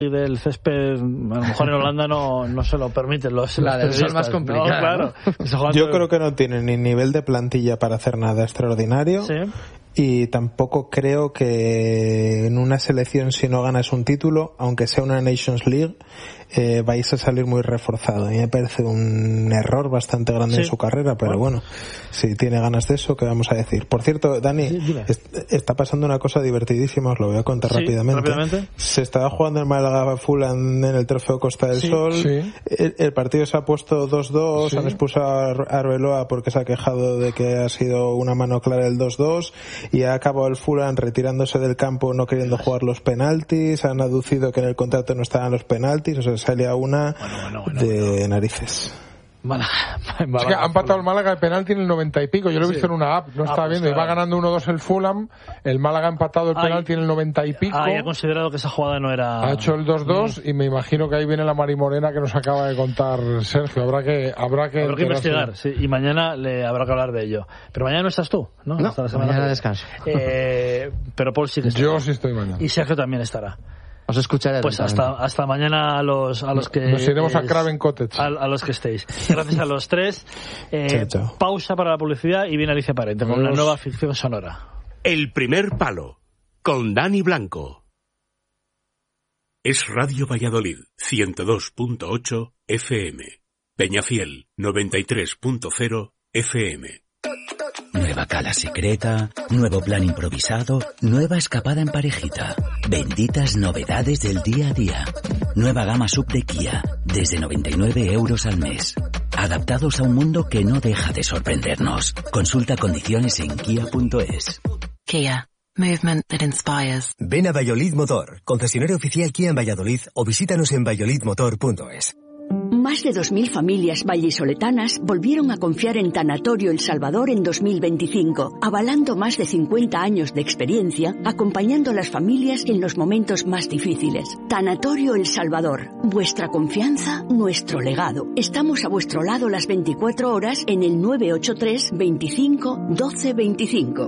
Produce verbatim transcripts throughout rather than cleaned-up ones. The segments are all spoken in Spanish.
del césped, a lo mejor en Holanda no, no se lo permiten los, la los del sol más complicada, no, claro. Yo creo que no tienen ni nivel de plantilla para hacer nada extraordinario. ¿Sí? Y tampoco creo que en una selección, si no ganas un título, aunque sea una Nations League, eh, vais a salir muy reforzado. A mí me parece un error bastante grande sí. en su carrera, pero bueno. bueno, si tiene ganas de eso, ¿qué vamos a decir? Por cierto, Dani, sí, est- está pasando una cosa divertidísima, os lo voy a contar sí, rápidamente. rápidamente. Se estaba jugando el Málaga Fulham en el Trofeo Costa del sí, Sol. Sí. El, el partido se ha puesto dos dos, sí. han expulsado a Arbeloa porque se ha quejado de que ha sido una mano clara el dos dos. Y ha acabado el Fulham retirándose del campo, no queriendo jugar los penaltis. Han aducido que en el contrato no estaban los penaltis. O sea, salía una bueno, bueno, bueno, de bueno. narices. Málaga. Málaga. Es que ha empatado el Málaga de penalti en el noventa y pico. Yo lo he visto sí. en una app, no ah, estaba pues viendo. Claro. Iba ganando uno dos el Fulham. El Málaga ha empatado el penalti en el noventa y pico. Ah, y ha considerado que esa jugada no era. Ha hecho el dos dos mm. y me imagino que ahí viene la marimorena que nos acaba de contar Sergio. Habrá que habrá que, habrá que investigar. Sí, y mañana le habrá que hablar de ello. Pero mañana no estás tú, ¿no? No, Hasta la semana mañana descanso. Eh, pero Paul sí que estará. Yo sí estoy mañana. Y Sergio también estará. Os escucharé. Pues hasta hasta mañana a los a los que nos iremos a Craven Cottage a, a los que estéis. Gracias a los tres. Eh, chao, chao. Pausa para la publicidad y viene Alicia Parente con una nueva ficción sonora. El primer palo con Dani Blanco. Es Radio Valladolid ciento dos punto ocho F M. Peñafiel noventa y tres punto cero F M. Nueva cala secreta, nuevo plan improvisado, nueva escapada en parejita. Benditas novedades del día a día. Nueva gama sub de Kia, desde noventa y nueve euros al mes. Adaptados a un mundo que no deja de sorprendernos. Consulta condiciones en kia punto es. Kia. Movement that inspires. Ven a Valladolid Motor, concesionario oficial Kia en Valladolid, o visítanos en valladolid motor punto es. Más de dos mil familias vallisoletanas volvieron a confiar en Tanatorio El Salvador en dos mil veinticinco, avalando más de cincuenta años de experiencia, acompañando a las familias en los momentos más difíciles. Tanatorio El Salvador, vuestra confianza, nuestro legado. Estamos a vuestro lado las veinticuatro horas en el nueve ocho tres, veinticinco, doce veinticinco.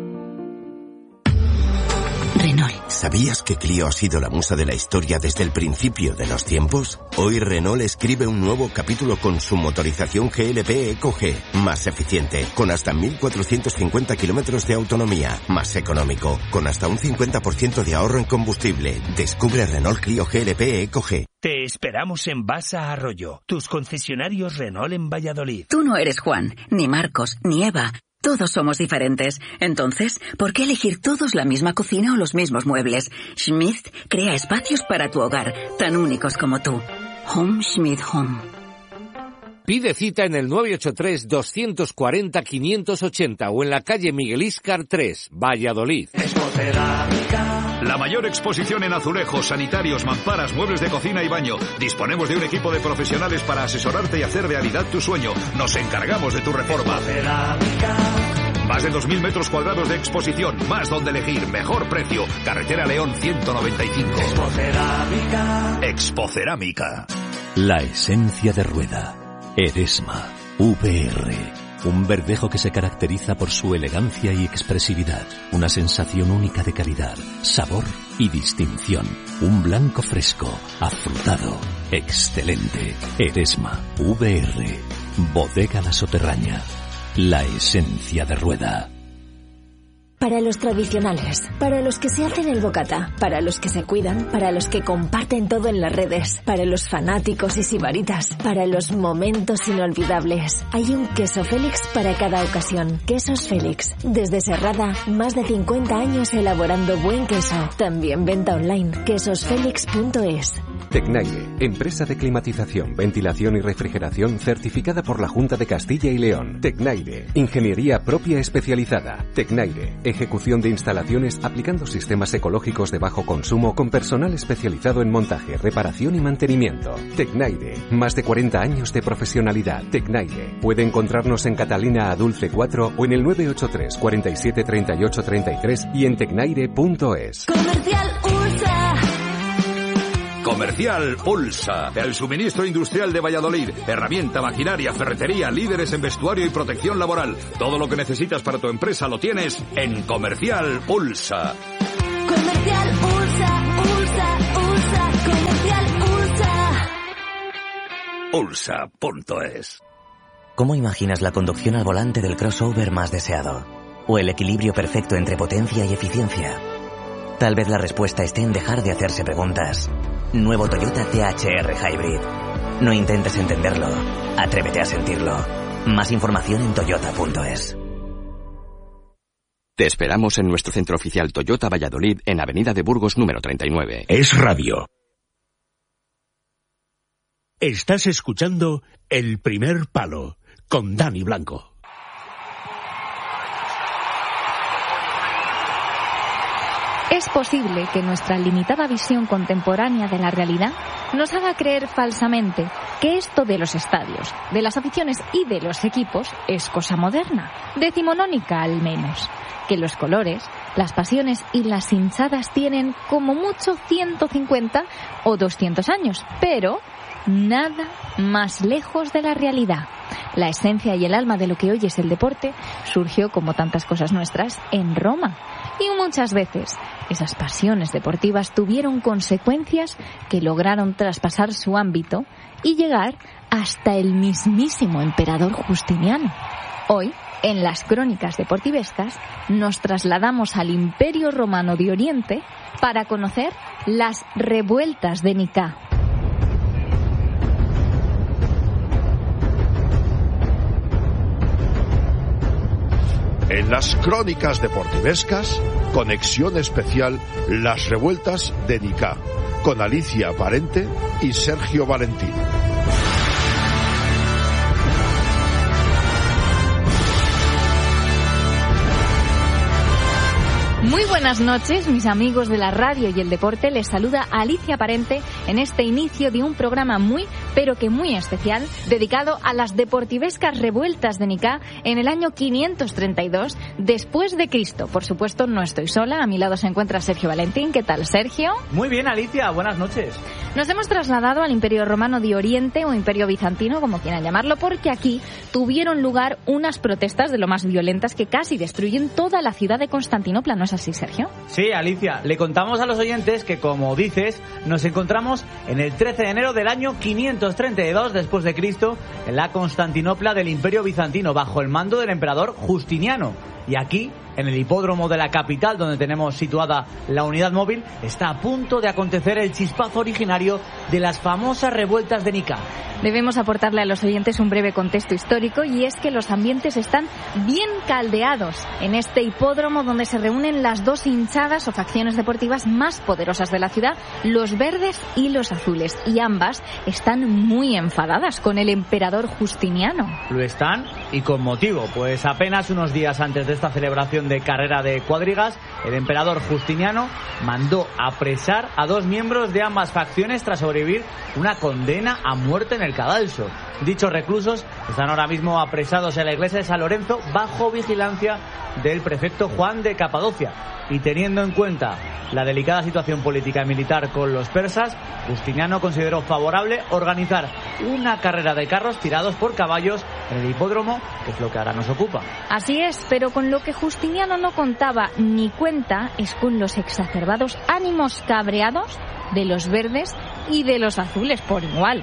Renault. ¿Sabías que Clio ha sido la musa de la historia desde el principio de los tiempos? Hoy Renault escribe un nuevo capítulo con su motorización G L P Eco G, más eficiente, con hasta mil cuatrocientos cincuenta kilómetros de autonomía, más económico, con hasta un cincuenta por ciento de ahorro en combustible. Descubre Renault Clio G L P Eco G. Te esperamos en Basa Arroyo, tus concesionarios Renault en Valladolid. Tú no eres Juan, ni Marcos, ni Eva. Todos somos diferentes. Entonces, ¿por qué elegir todos la misma cocina o los mismos muebles? Schmidt crea espacios para tu hogar, tan únicos como tú. Home Schmidt Home. Pide cita en el nueve ocho tres, dos cuatro cero, cinco ocho cero o en la calle Miguel Íscar tres, Valladolid. La mayor exposición en azulejos, sanitarios, mamparas, muebles de cocina y baño. Disponemos de un equipo de profesionales para asesorarte y hacer realidad tu sueño. Nos encargamos de tu reforma. Más de dos mil metros cuadrados de exposición, más donde elegir, mejor precio. Carretera León ciento noventa y cinco. Expocerámica. Expocerámica. La esencia de rueda. Eresma. V R. Un verdejo que se caracteriza por su elegancia y expresividad. Una sensación única de calidad, sabor y distinción. Un blanco fresco, afrutado, excelente. Eresma. V R. Bodega La Soterraña. La esencia de rueda. Para los tradicionales, para los que se hacen el bocata, para los que se cuidan, para los que comparten todo en las redes, para los fanáticos y sibaritas, para los momentos inolvidables. Hay un queso Félix para cada ocasión. Quesos Félix. Desde Serrada, más de cincuenta años elaborando buen queso. También venta online. quesos félix punto es. Tecnaire, empresa de climatización, ventilación y refrigeración certificada por la Junta de Castilla y León. Tecnaire, ingeniería propia especializada. Tecnaire, ejecución de instalaciones aplicando sistemas ecológicos de bajo consumo con personal especializado en montaje, reparación y mantenimiento. Tecnaire, más de cuarenta años de profesionalidad. Tecnaire, puede encontrarnos en Catalina Adulce cuatro o en el nueve ocho tres, cuarenta y siete, treinta y ocho, treinta y tres y en tecnaire punto es. Comercial Ursa. Comercial Pulsa, el suministro industrial de Valladolid, herramienta, maquinaria, ferretería, líderes en vestuario y protección laboral. Todo lo que necesitas para tu empresa lo tienes en Comercial Pulsa. Comercial Pulsa, Pulsa, Pulsa. ursa punto es. ¿Cómo imaginas la conducción al volante del crossover más deseado? ¿O el equilibrio perfecto entre potencia y eficiencia? Tal vez la respuesta esté en dejar de hacerse preguntas. Nuevo Toyota T H R Hybrid. No intentes entenderlo. Atrévete a sentirlo. Más información en toyota punto es. Te esperamos en nuestro centro oficial Toyota Valladolid en Avenida de Burgos número treinta y nueve. Es radio. Estás escuchando El Primer Palo con Dani Blanco. Es posible que nuestra limitada visión contemporánea de la realidad nos haga creer falsamente que esto de los estadios, de las aficiones y de los equipos es cosa moderna, decimonónica al menos, que los colores, las pasiones y las hinchadas tienen como mucho ciento cincuenta o doscientos años, pero nada más lejos de la realidad. La esencia y el alma de lo que hoy es el deporte surgió, como tantas cosas nuestras, en Roma. Y muchas veces esas pasiones deportivas tuvieron consecuencias que lograron traspasar su ámbito y llegar hasta el mismísimo emperador Justiniano. Hoy, en las crónicas deportivescas, nos trasladamos al Imperio Romano de Oriente para conocer las revueltas de Nicea. En las crónicas deportivescas, conexión especial Las Revueltas de Nicea, con Alicia Parente y Sergio Valentín. Muy buenas noches, mis amigos de la radio y el deporte. Les saluda Alicia Parente en este inicio de un programa muy, pero que muy especial, dedicado a las deportivescas revueltas de Nicea en el año quinientos treinta y dos después de Cristo. Por supuesto, no estoy sola, a mi lado se encuentra Sergio Valentín. ¿Qué tal, Sergio? Muy bien, Alicia, buenas noches. Nos hemos trasladado al Imperio Romano de Oriente o Imperio Bizantino, como quieran llamarlo, porque aquí tuvieron lugar unas protestas de lo más violentas que casi destruyen toda la ciudad de Constantinopla, ¿no es así, Sergio? Sí, Alicia, le contamos a los oyentes que, como dices, nos encontramos en el trece de enero del año quinientos treinta y dos después de Cristo en la Constantinopla del Imperio Bizantino bajo el mando del emperador Justiniano. Y aquí, en el hipódromo de la capital, donde tenemos situada la unidad móvil, está a punto de acontecer el chispazo originario de las famosas revueltas de Nicea. Debemos aportarle a los oyentes un breve contexto histórico, y es que los ambientes están bien caldeados en este hipódromo donde se reúnen las dos hinchadas o facciones deportivas más poderosas de la ciudad, los verdes y los azules, y ambas están muy enfadadas con el emperador Justiniano. Lo están, y con motivo, pues apenas unos días antes de esta celebración de carrera de cuadrigas, el emperador Justiniano mandó apresar a dos miembros de ambas facciones tras sobrevivir una condena a muerte en el cadalso. Dichos reclusos están ahora mismo apresados en la iglesia de San Lorenzo bajo vigilancia del prefecto Juan de Capadocia. Y teniendo en cuenta la delicada situación política y militar con los persas, Justiniano consideró favorable organizar una carrera de carros tirados por caballos en el hipódromo, que es lo que ahora nos ocupa. Así es, pero con lo que Justiniano no contaba ni cuenta es con los exacerbados ánimos cabreados de los verdes y de los azules por igual.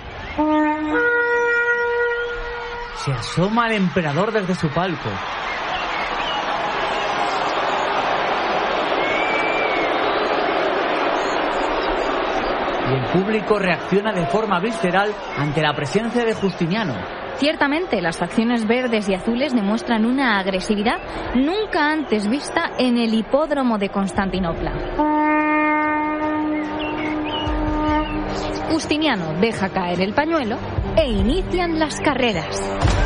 Se asoma el emperador desde su palco. Y el público reacciona de forma visceral ante la presencia de Justiniano. Ciertamente, las facciones verdes y azules demuestran una agresividad nunca antes vista en el hipódromo de Constantinopla. Justiniano deja caer el pañuelo e inician las carreras.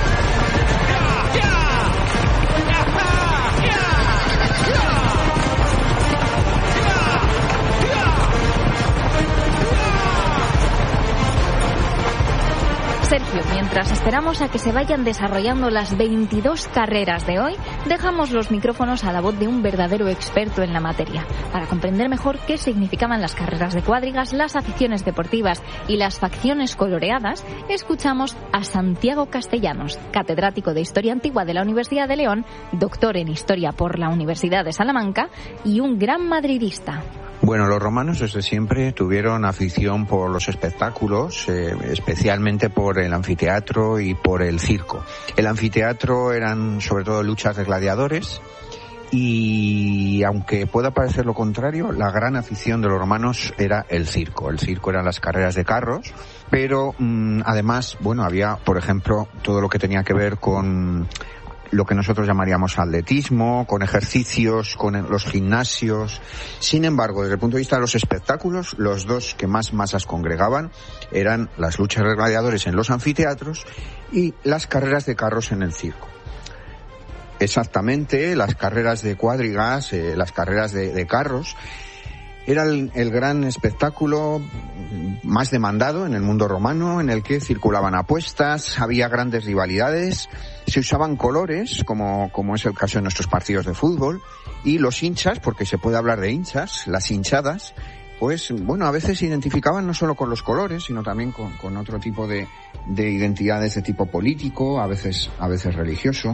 Sergio, mientras esperamos a que se vayan desarrollando las veintidós carreras de hoy, dejamos los micrófonos a la voz de un verdadero experto en la materia. Para comprender mejor qué significaban las carreras de cuadrigas, las aficiones deportivas y las facciones coloreadas, escuchamos a Santiago Castellanos, catedrático de Historia Antigua de la Universidad de León, doctor en Historia por la Universidad de Salamanca y un gran madridista. Bueno, los romanos desde siempre tuvieron afición por los espectáculos, eh, especialmente por el anfiteatro y por el circo. El anfiteatro eran sobre todo luchas de gladiadores y, aunque pueda parecer lo contrario, la gran afición de los romanos era el circo. El circo eran las carreras de carros, pero mmm, además, bueno, había, por ejemplo, todo lo que tenía que ver con lo que nosotros llamaríamos atletismo, con ejercicios, con los gimnasios. Sin embargo, desde el punto de vista de los espectáculos, los dos que más masas congregaban eran las luchas de gladiadores en los anfiteatros y las carreras de carros en el circo. Exactamente, las carreras de cuadrigas, eh, las carreras de, de carros, era el, el gran espectáculo más demandado en el mundo romano, en el que circulaban apuestas, había grandes rivalidades, se usaban colores, como, como es el caso de nuestros partidos de fútbol, y los hinchas, porque se puede hablar de hinchas, las hinchadas, pues bueno, a veces se identificaban no solo con los colores, sino también con, con otro tipo de, de identidades de tipo político, a veces, a veces religioso.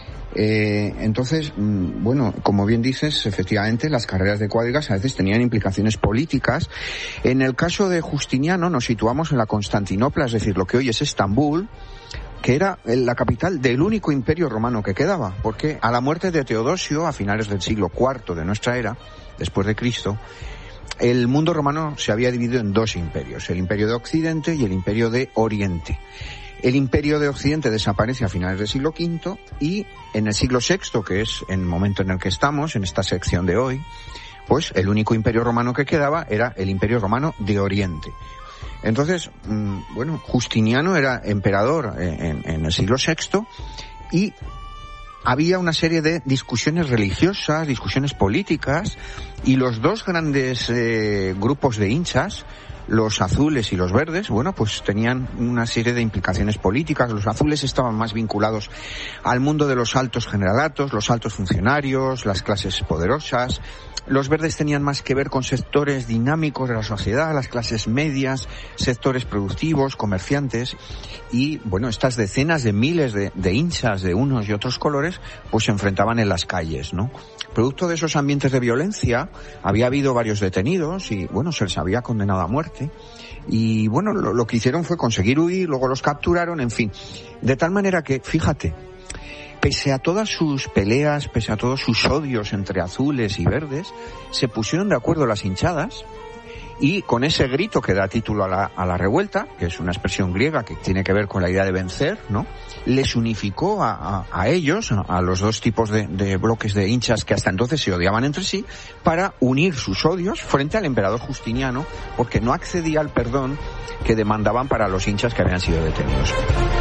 Eh, entonces, bueno, como bien dices, efectivamente las carreras de cuadrigas a veces tenían implicaciones políticas. En el caso de Justiniano nos situamos en la Constantinopla, es decir, lo que hoy es Estambul, que era la capital del único imperio romano que quedaba, porque a la muerte de Teodosio, a finales del siglo cuarto de nuestra era, después de Cristo, el mundo romano se había dividido en dos imperios, el imperio de Occidente y el imperio de Oriente. El imperio de Occidente desaparece a finales del siglo quinto y en el siglo sexto, que es el momento en el que estamos, en esta sección de hoy, pues el único imperio romano que quedaba era el imperio romano de Oriente. Entonces, bueno, Justiniano era emperador en, en el siglo sexto y había una serie de discusiones religiosas, discusiones políticas, y los dos grandes eh, grupos de hinchas, los azules y los verdes, bueno, pues tenían una serie de implicaciones políticas. Los azules estaban más vinculados al mundo de los altos generalatos, los altos funcionarios, las clases poderosas. Los verdes tenían más que ver con sectores dinámicos de la sociedad, las clases medias, sectores productivos, comerciantes. Y, bueno, estas decenas de miles de, de hinchas de unos y otros colores, pues se enfrentaban en las calles, ¿no? Producto de esos ambientes de violencia, había habido varios detenidos y, bueno, se les había condenado a muerte. Y, bueno, lo, lo que hicieron fue conseguir huir, luego los capturaron, en fin. De tal manera que, fíjate, pese a todas sus peleas, pese a todos sus odios entre azules y verdes, se pusieron de acuerdo las hinchadas y con ese grito que da título a la, a la revuelta, que es una expresión griega que tiene que ver con la idea de vencer, ¿no? Les unificó a, a, a ellos, a, a los dos tipos de, de bloques de hinchas que hasta entonces se odiaban entre sí, para unir sus odios frente al emperador Justiniano, porque no accedía al perdón que demandaban para los hinchas que habían sido detenidos.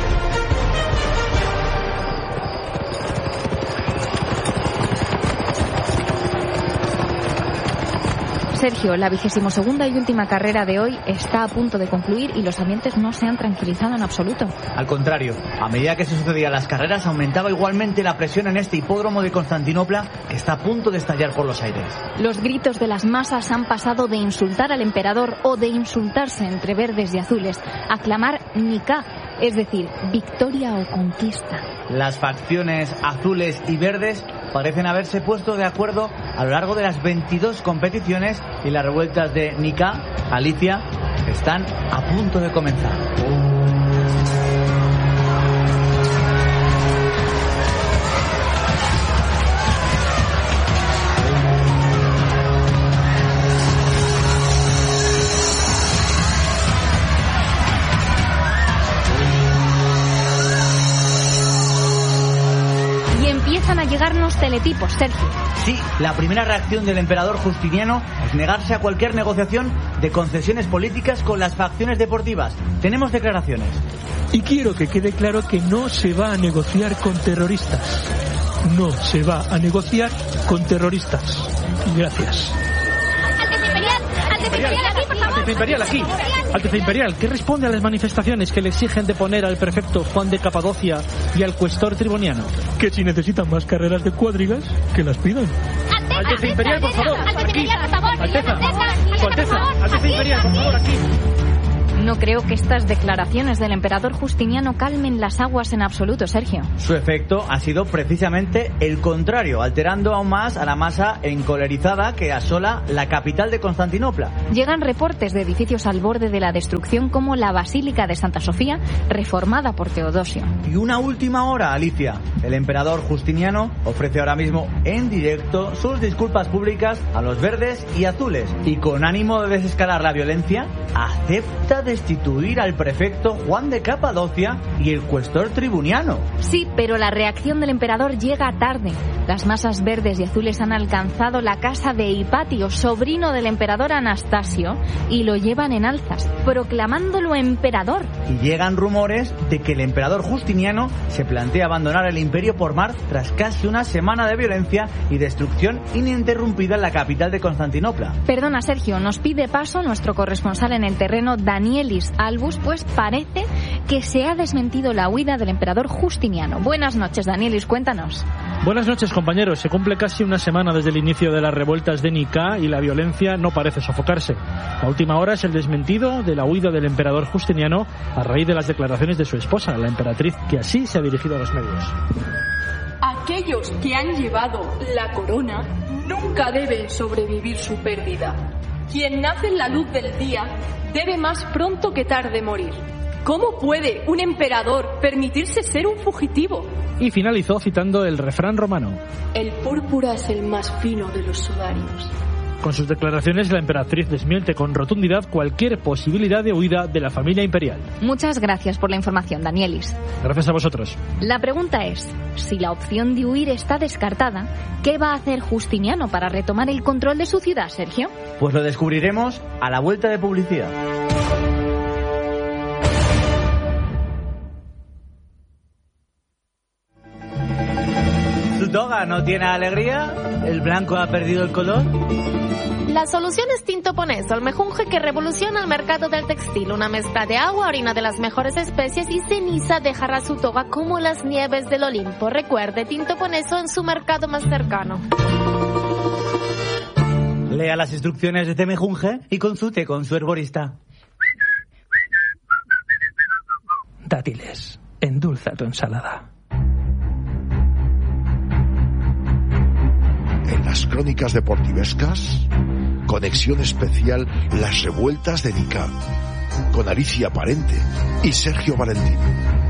Sergio, la vigésimo segunda y última carrera de hoy está a punto de concluir y los ambientes no se han tranquilizado en absoluto. Al contrario, a medida que se sucedían las carreras aumentaba igualmente la presión en este hipódromo de Constantinopla que está a punto de estallar por los aires. Los gritos de las masas han pasado de insultar al emperador o de insultarse entre verdes y azules a clamar Nika, es decir, victoria o conquista. Las facciones azules y verdes parecen haberse puesto de acuerdo a lo largo de las veintidós competiciones y las revueltas de Nika, Alicia, están a punto de comenzar. A llegarnos teletipos, Sergio. Sí, la primera reacción del emperador Justiniano es negarse a cualquier negociación de concesiones políticas con las facciones deportivas. Tenemos declaraciones. Y quiero que quede claro que no se va a negociar con terroristas. No se va a negociar con terroristas. Gracias. Alteza Imperial, Alteza Imperial aquí, por favor. Alteza Imperial aquí. Alteza Imperial, ¿qué responde a las manifestaciones que le exigen deponer al prefecto Juan de Capadocia y al cuestor triboniano? Que si necesitan más carreras de cuadrigas, que las pidan. Alteza, Alteza Imperial, por favor. Alteza Aquí. Imperial, por favor. Alteza. Alteza, Su Alteza. Alteza Imperial, por favor, aquí. No creo que estas declaraciones del emperador Justiniano calmen las aguas en absoluto, Sergio. Su efecto ha sido precisamente el contrario, alterando aún más a la masa encolerizada que asola la capital de Constantinopla. Llegan reportes de edificios al borde de la destrucción como la Basílica de Santa Sofía, reformada por Teodosio. Y una última hora, Alicia. El emperador Justiniano ofrece ahora mismo en directo sus disculpas públicas a los verdes y azules. Y con ánimo de desescalar la violencia, acepta destituir al prefecto Juan de Capadocia y el cuestor tribuniano. Sí, pero la reacción del emperador llega tarde. Las masas verdes y azules han alcanzado la casa de Hipatio, sobrino del emperador Anastasio, y lo llevan en alzas, proclamándolo emperador. Y llegan rumores de que el emperador Justiniano se plantea abandonar el imperio por mar tras casi una semana de violencia y destrucción ininterrumpida en la capital de Constantinopla. Perdona, Sergio, nos pide paso nuestro corresponsal en el terreno, Danielis Albus, pues parece que se ha desmentido la huida del emperador Justiniano. Buenas noches, Danielis, cuéntanos. Buenas noches, compañeros. Se cumple casi una semana desde el inicio de las revueltas de Nicá y la violencia no parece sofocarse. La última hora es el desmentido de la huida del emperador Justiniano a raíz de las declaraciones de su esposa, la emperatriz, que así se ha dirigido a los medios. Aquellos que han llevado la corona nunca deben sobrevivir su pérdida. Quien nace en la luz del día debe más pronto que tarde morir. ¿Cómo puede un emperador permitirse ser un fugitivo? Y finalizó citando el refrán romano. El púrpura es el más fino de los sudarios. Con sus declaraciones, la emperatriz desmiente con rotundidad cualquier posibilidad de huida de la familia imperial. Muchas gracias por la información, Danielis. Gracias a vosotros. La pregunta es, si la opción de huir está descartada, ¿qué va a hacer Justiniano para retomar el control de su ciudad, Sergio? Pues lo descubriremos a la vuelta de publicidad. ¿Su toga no tiene alegría? ¿El blanco ha perdido el color? La solución es Tinto Poneso, el mejunje que revoluciona el mercado del textil. Una mezcla de agua, orina de las mejores especies y ceniza dejará su toga como las nieves del Olimpo. Recuerde, Tinto Poneso en su mercado más cercano. Lea las instrucciones de este mejunje y consulte con su herborista. Dátiles, endulza tu ensalada. En las crónicas deportivescas, conexión especial Las revueltas de Nicá, con Alicia Parente y Sergio Valentín.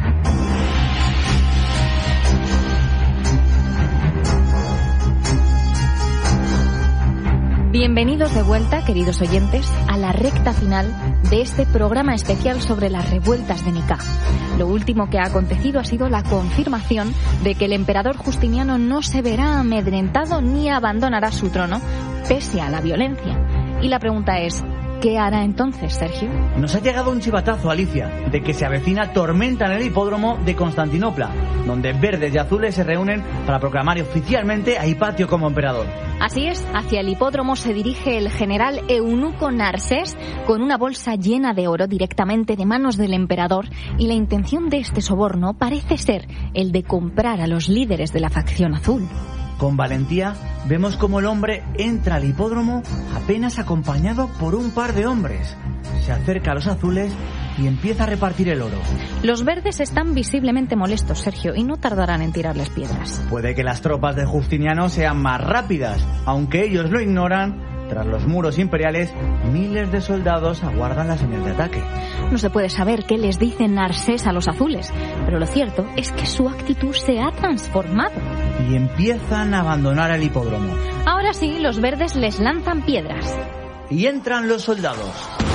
Bienvenidos de vuelta, queridos oyentes, a la recta final de este programa especial sobre las revueltas de Nicá. Lo último que ha acontecido ha sido la confirmación de que el emperador Justiniano no se verá amedrentado ni abandonará su trono, pese a la violencia. Y la pregunta es, ¿qué hará entonces, Sergio? Nos ha llegado un chivatazo, Alicia, de que se avecina tormenta en el hipódromo de Constantinopla, donde verdes y azules se reúnen para proclamar oficialmente a Hipatio como emperador. Así es, hacia el hipódromo se dirige el general eunuco Narsés con una bolsa llena de oro directamente de manos del emperador, y la intención de este soborno parece ser el de comprar a los líderes de la facción azul. Con valentía vemos cómo el hombre entra al hipódromo apenas acompañado por un par de hombres. Se acerca a los azules y empieza a repartir el oro. Los verdes están visiblemente molestos, Sergio, y no tardarán en tirarles piedras. Puede que las tropas de Justiniano sean más rápidas, aunque ellos lo ignoran. Tras los muros imperiales, miles de soldados aguardan la señal de ataque. No se puede saber qué les dice Narsés a los azules, pero lo cierto es que su actitud se ha transformado. Y empiezan a abandonar el hipódromo. Ahora sí, los verdes les lanzan piedras. Y entran los soldados.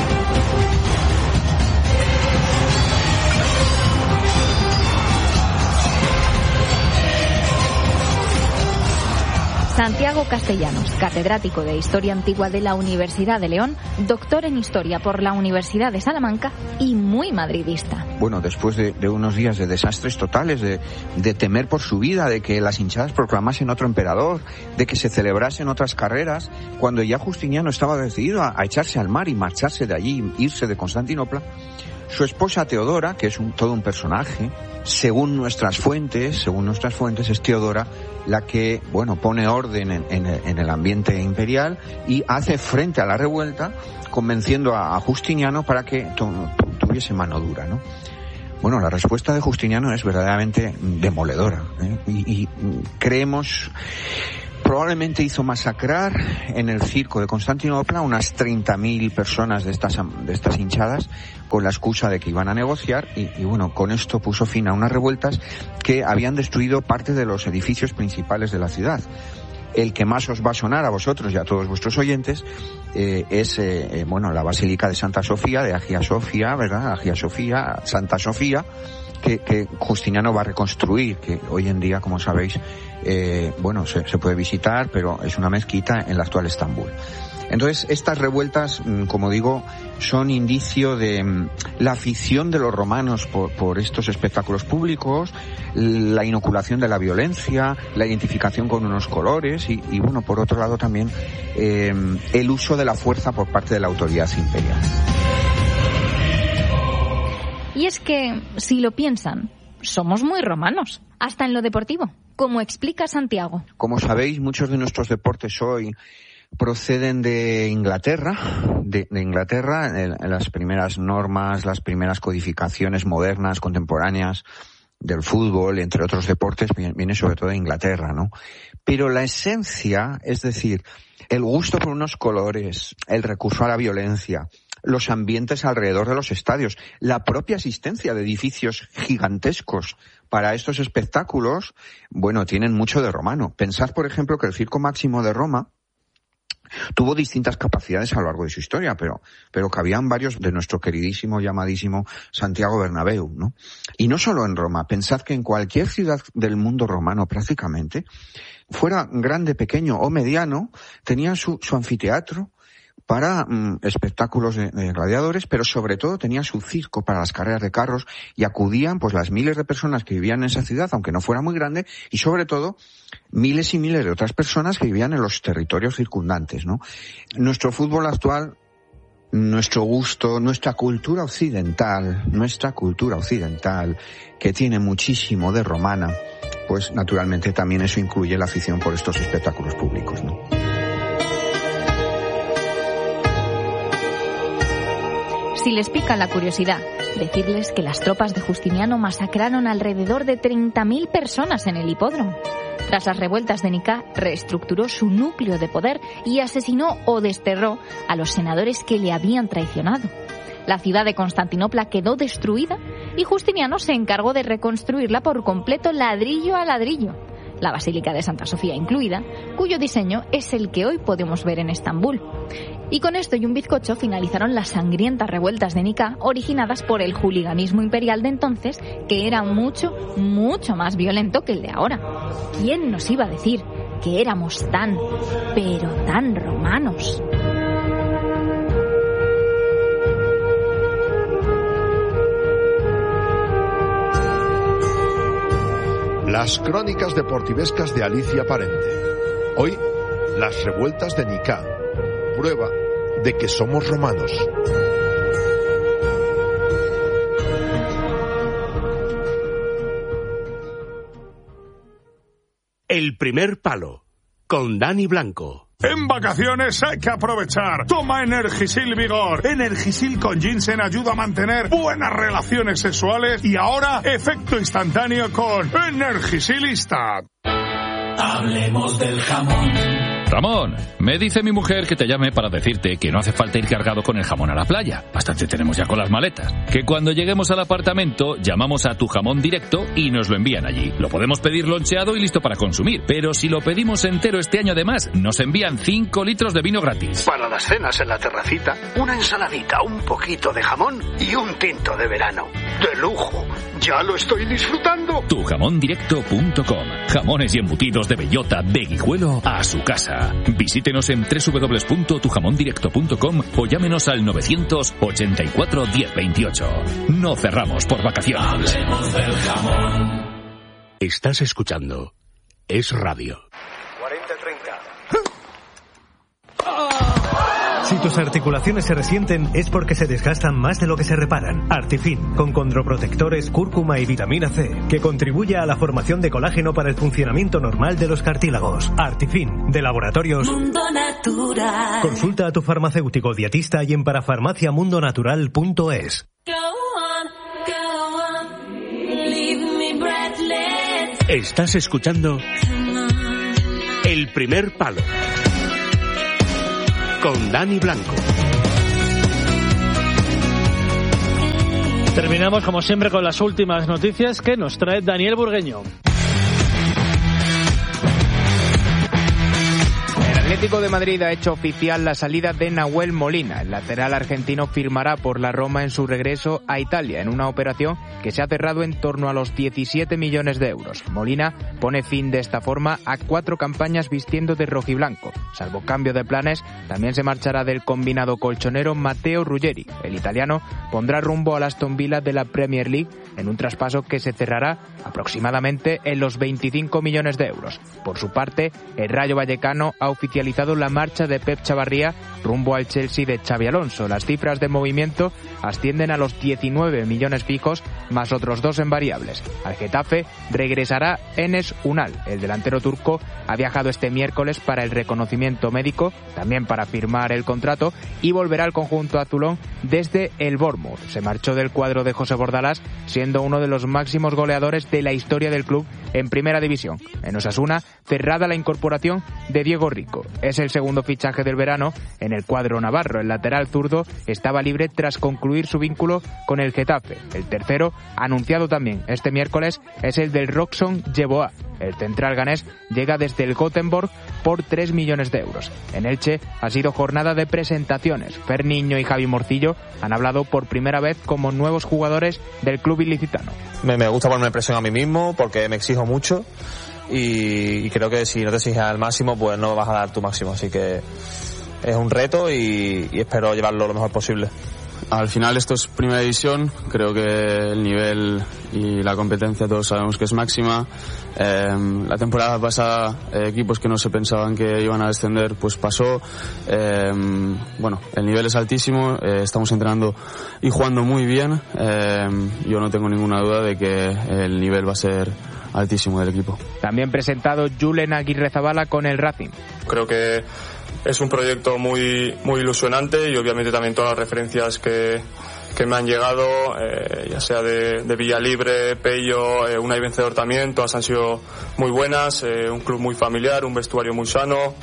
Santiago Castellanos, catedrático de Historia Antigua de la Universidad de León, doctor en Historia por la Universidad de Salamanca y muy madridista. Bueno, después de, de unos días de desastres totales, de, de temer por su vida, de que las hinchadas proclamasen otro emperador, de que se celebrasen otras carreras, cuando ya Justiniano estaba decidido a, a echarse al mar y marcharse de allí, irse de Constantinopla, su esposa Teodora, que es un, todo un personaje, según nuestras fuentes, según nuestras fuentes, es Teodora la que, bueno, pone orden en, en, en el ambiente imperial y hace frente a la revuelta, convenciendo a, a Justiniano para que to, tuviese mano dura, ¿no? Bueno, la respuesta de Justiniano es verdaderamente demoledora, ¿eh? y, y creemos... Probablemente hizo masacrar en el circo de Constantinopla unas treinta mil personas de estas, de estas hinchadas con la excusa de que iban a negociar y, y bueno, con esto puso fin a unas revueltas que habían destruido parte de los edificios principales de la ciudad. El que más os va a sonar a vosotros y a todos vuestros oyentes eh, es, eh, eh, bueno, la Basílica de Santa Sofía, de Hagia Sofía, ¿verdad? Hagia Sofía, Santa Sofía, que, que Justiniano va a reconstruir, que hoy en día, como sabéis, eh, bueno, se, se puede visitar, pero es una mezquita en la actual Estambul. Entonces, estas revueltas, como digo, son indicio de la afición de los romanos por, por estos espectáculos públicos, la inoculación de la violencia, la identificación con unos colores y, y bueno, por otro lado también, eh, el uso de la fuerza por parte de la autoridad imperial. Y es que, si lo piensan, somos muy romanos, hasta en lo deportivo, como explica Santiago. Como sabéis, muchos de nuestros deportes hoy proceden de Inglaterra, de, de Inglaterra, en, en las primeras normas, las primeras codificaciones modernas, contemporáneas del fútbol, entre otros deportes, viene, viene sobre todo de Inglaterra, ¿no? Pero la esencia, es decir, el gusto por unos colores, el recurso a la violencia, los ambientes alrededor de los estadios, la propia existencia de edificios gigantescos para estos espectáculos, bueno, tienen mucho de romano. Pensad, por ejemplo, que el Circo Máximo de Roma tuvo distintas capacidades a lo largo de su historia, pero, pero cabían varios de nuestro queridísimo, llamadísimo Santiago Bernabéu, ¿no? Y no solo en Roma, pensad que en cualquier ciudad del mundo romano prácticamente, fuera grande, pequeño o mediano, tenía su, su anfiteatro para mm, espectáculos de, de gladiadores, pero sobre todo tenía su circo para las carreras de carros y acudían pues las miles de personas que vivían en esa ciudad, aunque no fuera muy grande, y sobre todo miles y miles de otras personas que vivían en los territorios circundantes, ¿no? Nuestro fútbol actual, nuestro gusto, nuestra cultura occidental, nuestra cultura occidental, que tiene muchísimo de romana, pues naturalmente también eso incluye la afición por estos espectáculos públicos, ¿no? Si les pica la curiosidad, decirles que las tropas de Justiniano masacraron alrededor de treinta mil personas en el hipódromo. Tras las revueltas de Nicea, reestructuró su núcleo de poder y asesinó o desterró a los senadores que le habían traicionado. La ciudad de Constantinopla quedó destruida y Justiniano se encargó de reconstruirla por completo ladrillo a ladrillo. La Basílica de Santa Sofía incluida, cuyo diseño es el que hoy podemos ver en Estambul. Y con esto y un bizcocho finalizaron las sangrientas revueltas de Nicea originadas por el juliganismo imperial de entonces, que era mucho, mucho más violento que el de ahora. ¿Quién nos iba a decir que éramos tan, pero tan romanos? Las crónicas deportivescas de Alicia Parente. Hoy, las revueltas de Nicea. Prueba de que somos romanos. El primer palo, con Dani Blanco. En vacaciones hay que aprovechar. Toma Energisil Vigor. Energisil con ginseng ayuda a mantener buenas relaciones sexuales y ahora efecto instantáneo con Energisilista. Hablemos del jamón. Ramón, me dice mi mujer que te llame para decirte que no hace falta ir cargado con el jamón a la playa. Bastante tenemos ya con las maletas. Que cuando lleguemos al apartamento llamamos a Tu Jamón Directo y nos lo envían allí. Lo podemos pedir loncheado y listo para consumir. Pero si lo pedimos entero este año además, nos envían cinco litros de vino gratis. Para las cenas en la terracita, una ensaladita, un poquito de jamón y un tinto de verano. ¡De lujo! ¡Ya lo estoy disfrutando! tu jamón directo punto com. Jamones y embutidos de bellota de Guijuelo a su casa. Visítenos en doble u doble u doble u punto tu jamón directo punto com o llámenos al novecientos ochenta y cuatro diez veintiocho. No cerramos por vacaciones. Hablemos del jamón. Estás escuchando Es Radio. cuarenta treinta. Si tus articulaciones se resienten es porque se desgastan más de lo que se reparan. Artifin, con condroprotectores, cúrcuma y vitamina C, que contribuye a la formación de colágeno para el funcionamiento normal de los cartílagos. Artifin, de Laboratorios Mundo Natural. Consulta a tu farmacéutico dietista y en parafarmaciamundonatural punto es. Estás escuchando El Primer Palo con Dani Blanco. Terminamos como siempre con las últimas noticias que nos trae Daniel Burgueño. El Atlético de Madrid ha hecho oficial la salida de Nahuel Molina. El lateral argentino firmará por la Roma en su regreso a Italia, en una operación que se ha cerrado en torno a los diecisiete millones de euros. Molina pone fin de esta forma a cuatro campañas vistiendo de rojiblanco. Salvo cambio de planes, también se marchará del combinado colchonero Matteo Ruggeri. El italiano pondrá rumbo al Aston Villa de la Premier League en un traspaso que se cerrará aproximadamente en los veinticinco millones de euros. Por su parte, el Rayo Vallecano ha oficializado la marcha de Pep Chavarría rumbo al Chelsea de Xabi Alonso. Las cifras de movimiento ascienden a los diecinueve millones fijos más otros dos en variables. Al Getafe regresará Enes Unal. El delantero turco ha viajado este miércoles para el reconocimiento médico, también para firmar el contrato, y volverá al conjunto azulón desde el Bournemouth. Se marchó del cuadro de José Bordalás, siendo uno de los máximos goleadores de la historia del club en Primera División. En Osasuna, cerrada la incorporación de Diego Rico. Es el segundo fichaje del verano en el cuadro navarro. El lateral zurdo estaba libre tras concluir su vínculo con el Getafe. El tercero, anunciado también este miércoles, es el del Roxon Yeboah. El central ganés llega desde el Gothenburg por tres millones de euros. En Elche ha sido jornada de presentaciones. Fer Niño y Javi Morcillo han hablado por primera vez como nuevos jugadores del club ilicitano. Me, me gusta ponerme presión a mí mismo porque me exijo mucho y, y creo que si no te exiges al máximo pues no vas a dar tu máximo. Así que es un reto y, y espero llevarlo lo mejor posible. Al final esto es primera división, creo que el nivel y la competencia todos sabemos que es máxima. Eh, la temporada pasada eh, equipos que no se pensaban que iban a descender pues pasó. Eh, bueno, el nivel es altísimo, eh, estamos entrenando y jugando muy bien. Eh, yo no tengo ninguna duda de que el nivel va a ser altísimo del equipo. También presentado Julen Aguirrezabala con el Racing. Creo que es un proyecto muy muy ilusionante y obviamente también todas las referencias que, que me han llegado, eh, ya sea de, de Villalibre, Pello, eh, Unai Vencedor también, todas han sido muy buenas, eh, un club muy familiar, un vestuario muy sano,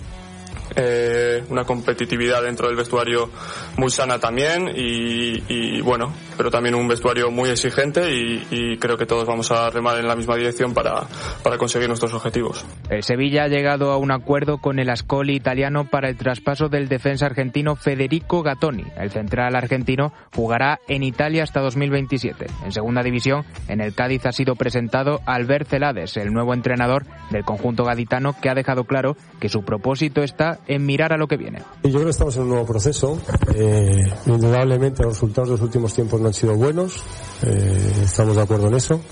eh, una competitividad dentro del vestuario muy sana también y, y bueno, pero también un vestuario muy exigente y, y creo que todos vamos a remar en la misma dirección para, para conseguir nuestros objetivos. El Sevilla ha llegado a un acuerdo con el Ascoli italiano para el traspaso del defensa argentino Federico Gattoni. El central argentino jugará en Italia hasta dos mil veintisiete. En segunda división, en el Cádiz ha sido presentado Albert Celades, el nuevo entrenador del conjunto gaditano, que ha dejado claro que su propósito está en mirar a lo que viene. Yo creo que estamos en un nuevo proceso. Eh, indudablemente los resultados de los últimos tiempos no han sido buenos. Eh, estamos de acuerdo en eso.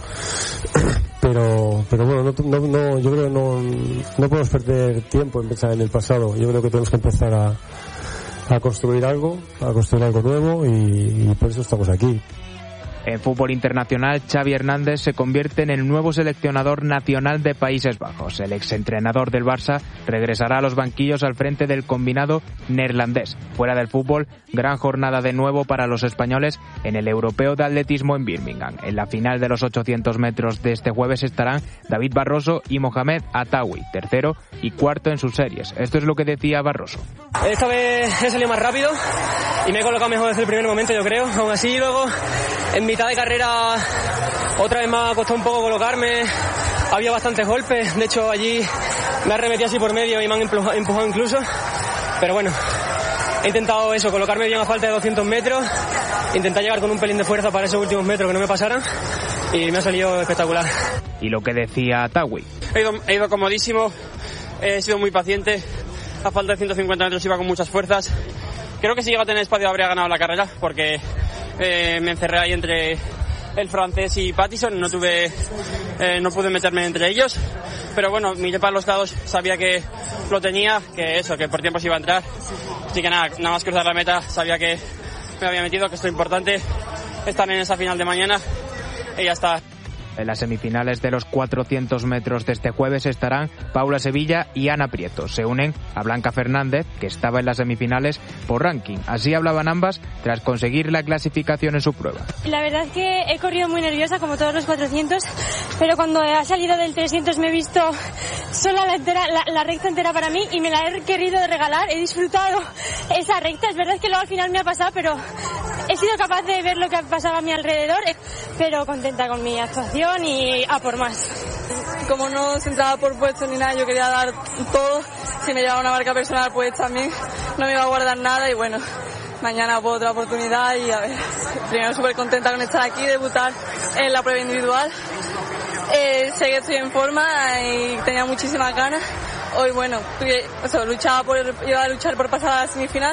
Pero, pero bueno, no, no, no, yo creo que no, no podemos perder tiempo en pensar en el pasado. Yo creo que tenemos que empezar a, a construir algo, a construir algo nuevo y, y por eso estamos aquí. En fútbol internacional, Xavi Hernández se convierte en el nuevo seleccionador nacional de Países Bajos. El exentrenador del Barça regresará a los banquillos al frente del combinado neerlandés. Fuera del fútbol, gran jornada de nuevo para los españoles en el Europeo de Atletismo en Birmingham. En la final de los ochocientos metros de este jueves estarán David Barroso y Mohamed Atawi, tercero y cuarto en sus series. Esto es lo que decía Barroso. Esta vez he salido más rápido y me he colocado mejor desde el primer momento, yo creo. Aún así, luego, en mitad de carrera, otra vez me ha costado un poco colocarme. Había bastantes golpes. De hecho, allí me arremetí así por medio y me han empujado incluso. Pero bueno, he intentado eso, colocarme bien a falta de doscientos metros. Intentar llegar con un pelín de fuerza para esos últimos metros que no me pasaran. Y me ha salido espectacular. Y lo que decía Atawi. He ido, he ido comodísimo. He sido muy paciente. A falta de ciento cincuenta metros iba con muchas fuerzas. Creo que si llega a tener espacio habría ganado la carrera, porque eh, me encerré ahí entre el francés y Pattison, no tuve, eh, no pude meterme entre ellos, pero bueno, miré para los lados, sabía que lo tenía, que eso, que por tiempo se iba a entrar, así que nada, nada más cruzar la meta, sabía que me había metido, que esto es importante, estar en esa final de mañana y ya está. En las semifinales de los cuatrocientos metros de este jueves estarán Paula Sevilla y Ana Prieto. Se unen a Blanca Fernández, que estaba en las semifinales por ranking. Así hablaban ambas tras conseguir la clasificación en su prueba. La verdad es que he corrido muy nerviosa, como todos los cuatrocientos, pero cuando he salido del trescientos me he visto sola la, entera, la, la recta entera para mí y me la he querido regalar. He disfrutado esa recta. Es verdad que luego al final me ha pasado, pero he sido capaz de ver lo que pasaba a mi alrededor, pero contenta con mi actuación y a por más. Como no se entraba por puesto ni nada, yo quería dar todo. Si me llevaba una marca personal, pues también no me iba a guardar nada y bueno, mañana por otra oportunidad y a ver, primero súper contenta con estar aquí, debutar en la prueba individual. Eh, sé que estoy en forma y tenía muchísimas ganas. Hoy bueno, o sea, luchaba por, iba a luchar por pasar a la semifinal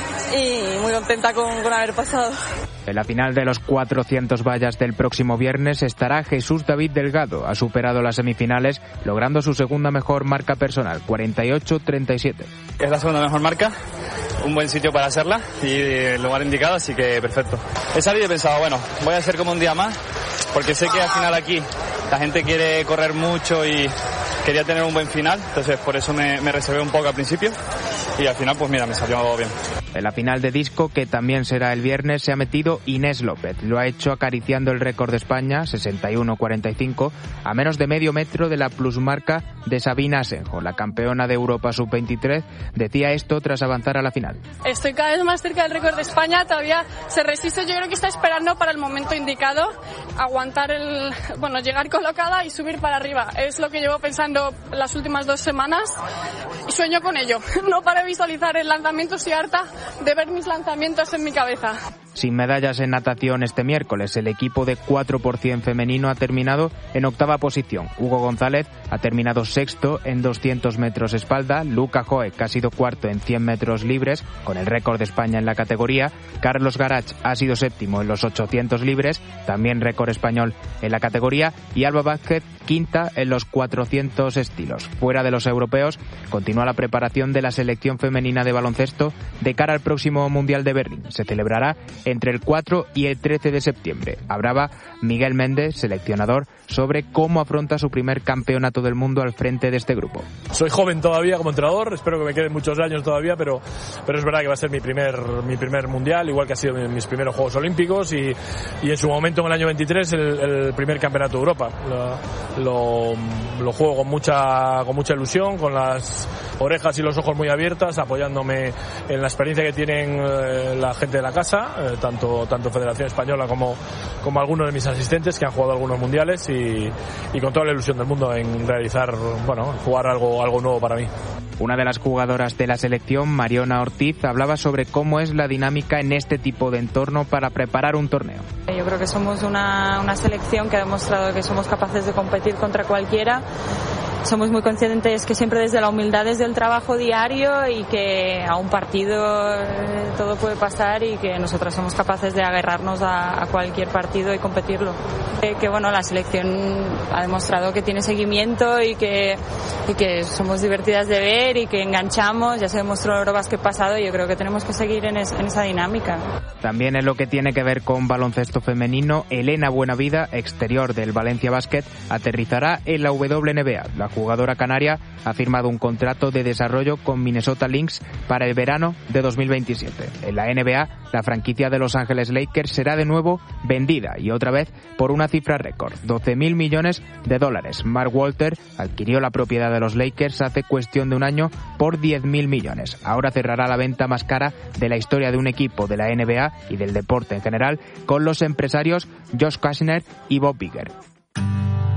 y muy contenta con, con haber pasado. En la final de los cuatrocientos vallas del próximo viernes estará Jesús David Delgado. Ha superado las semifinales, logrando su segunda mejor marca personal, cuarenta y ocho treinta y siete. Es la segunda mejor marca, un buen sitio para hacerla y el lugar indicado, así que perfecto. He salido y he pensado, bueno, voy a hacer como un día más, porque sé que al final aquí la gente quiere correr mucho y quería tener un buen final, entonces por eso me, me reservé un poco al principio y al final pues mira, me salió bien. En la final de disco, que también será el viernes, se ha metido Inés López. Lo ha hecho acariciando el récord de España, sesenta y uno cuarenta y cinco, a menos de medio metro de la plusmarca de Sabina Asenjo. La campeona de Europa sub veintitrés decía esto tras avanzar a la final. Estoy cada vez más cerca del récord de España, todavía se resiste, yo creo que está esperando para el momento indicado, aguantar el, bueno, llegar colocada y subir para arriba. Es lo que llevo pensando las últimas dos semanas y sueño con ello. No para visualizar el lanzamiento, estoy harta de ver mis lanzamientos en mi cabeza. Sin medallas en natación este miércoles, el equipo de cuatro por cien femenino ha terminado en octava posición. Hugo González ha terminado sexto en doscientos metros espalda, Luca Joe, que ha sido cuarto en cien metros libres, con el récord de España en la categoría, Carlos Garach ha sido séptimo en los ochocientos libres, también récord español en la categoría, y Alba Vázquez quinta en los cuatrocientos estilos. Fuera de los europeos, continúa la preparación de la selección femenina de baloncesto de cara al próximo Mundial de Berlín. Se celebrará entre el cuatro y el trece de septiembre. Hablaba Miguel Méndez, seleccionador, sobre cómo afronta su primer campeonato del mundo al frente de este grupo. Soy joven todavía como entrenador, espero que me queden muchos años todavía, pero, pero es verdad que va a ser mi primer, mi primer mundial, igual que ha sido mis primeros Juegos Olímpicos y, y en su momento en el año veintitrés el, el primer campeonato de Europa. Lo, lo, lo juego con mucha, con mucha ilusión, con las orejas y los ojos muy abiertas, apoyándome en la experiencia que tienen eh, la gente de la casa, eh, tanto, tanto Federación Española como, como algunos de mis asistentes que han jugado algunos mundiales y, y con toda la ilusión del mundo en realizar, bueno, jugar algo, algo nuevo para mí. Una de las jugadoras de la selección, Mariona Ortiz, hablaba sobre cómo es la dinámica en este tipo de entorno para preparar un torneo. Yo creo que somos una, una selección que ha demostrado que somos capaces de competir contra cualquiera. Somos muy conscientes que siempre desde la humildad, desde el trabajo diario y que a un partido eh, todo puede pasar y que nosotras somos capaces de agarrarnos a, a cualquier partido y competirlo. Eh, que bueno, la selección ha demostrado que tiene seguimiento y que, y que somos divertidas de ver y que enganchamos. Ya se demostró en el Eurobasket pasado y yo creo que tenemos que seguir en, es, en esa dinámica. También en lo que tiene que ver con baloncesto femenino, Elena Buenavida, exterior del Valencia Basket, aterrizará en la W N B A. La jugadora canaria ha firmado un contrato de desarrollo con Minnesota Lynx para el verano de dos mil veintisiete. En la N B A, la franquicia de Los Ángeles Lakers será de nuevo vendida y otra vez por una cifra récord, doce mil millones de dólares. Mark Walter adquirió la propiedad de los Lakers hace cuestión de un año por diez mil millones. Ahora cerrará la venta más cara de la historia de un equipo de la N B A y del deporte en general con los empresarios Josh Kastner y Bob Iger.